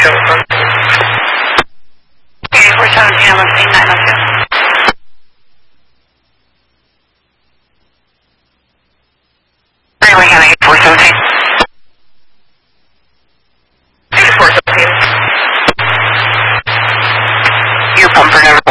8417, I'm listening, 902. Freeway County 8417. 8417. Your bumper number.